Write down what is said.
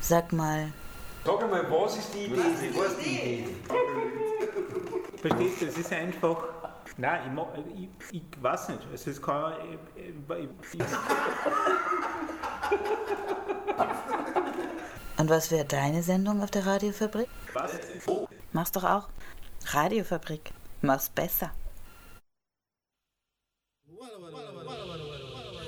Sag mal. Sag einmal, was ist die Idee? Was ist die Idee? Verstehst du, es ist einfach. Nein, ich weiß nicht. Also es kann. Und was wäre deine Sendung auf der Radiofabrik? Was? Mach's doch auch. Radiofabrik. Mach's besser.